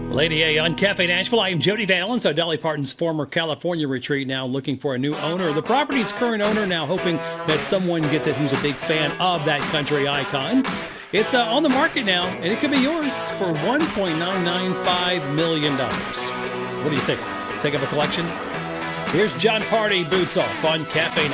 Lady A on Cafe Nashville. I am Jody Van Allen. So Dolly Parton's former California retreat now looking for a new owner. The property's current owner now hoping that someone gets it who's a big fan of that country icon. It's on the market now, and it could be yours for $1.995 million. What do you think? Take up a collection? Here's John Party, Boots Off on Cafe Nashville.